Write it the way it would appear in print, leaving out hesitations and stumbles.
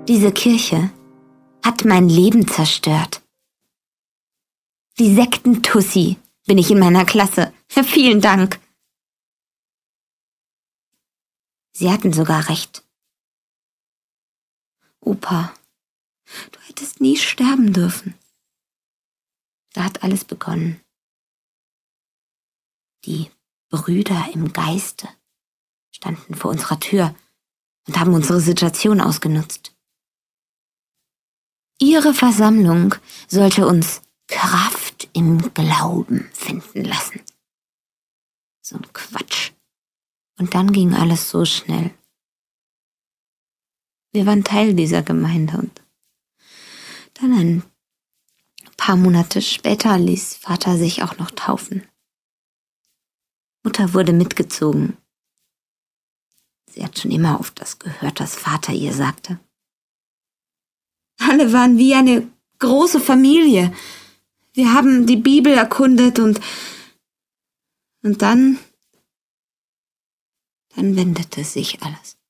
Diese Kirche hat mein Leben zerstört. Die Sektentussi bin ich in meiner Klasse. Vielen Dank. Sie hatten sogar recht. Opa, du hättest nie sterben dürfen. Da hat alles begonnen. Die Brüder im Geiste standen vor unserer Tür und haben unsere Situation ausgenutzt. Ihre Versammlung sollte uns Kraft im Glauben finden lassen. So ein Quatsch. Und dann ging alles so schnell. Wir waren Teil dieser Gemeinde und dann ein paar Monate später ließ Vater sich auch noch taufen. Mutter wurde mitgezogen. Sie hat schon immer auf das gehört, was Vater ihr sagte. Alle waren wie eine große Familie. Wir haben die Bibel erkundet und dann wendete sich alles.